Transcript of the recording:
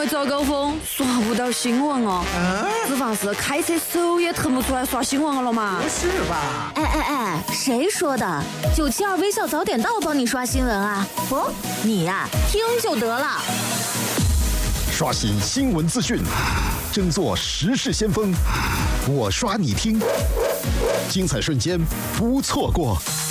早高峰刷不到新闻哦。脂肪是开车手也腾不出来刷新闻了嘛？ 不是吧？ 哎，谁说的？972微笑早点到帮你刷新闻啊？不，你呀、听就得了。 刷新新闻资讯，争做时事先锋。我刷你听，精彩瞬间不错过。